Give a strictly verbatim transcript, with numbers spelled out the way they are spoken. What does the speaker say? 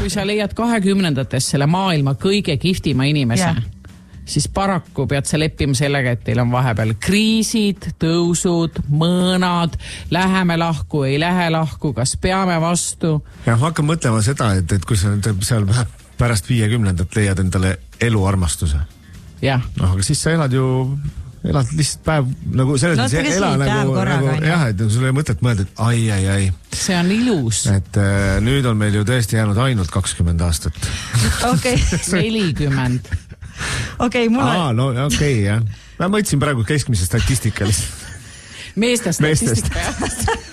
kui sa leiad kahekümnendates selle maailma kõige kihvtima inimese, ja. Siis paraku pead sa leppima sellega, et teil on vahepeal kriisid, tõusud, mõõnad, läheme lahku, ei lähe lahku, kas peame vastu. Ja ma hakkan mõtlema seda, et, et kui sa seal pärast viiekümnendat leiad endale eluarmastuse. Ja. No, aga siis sa elad ju, elad lihtsalt päev, nagu selles no, mõttes ela nagu, nagu jah, et sul ei mõtet mõelda, et ai, ai, ai. See on ilus. Et äh, nüüd on meil ju tõesti jäänud ainult kakskümmend aastat. Okei. nelikümmend. Okei, mul on... Aa, no okei, okay, jah. Ma mõtlesin praegu keskmise statistika lihtsalt. Meeste statistika.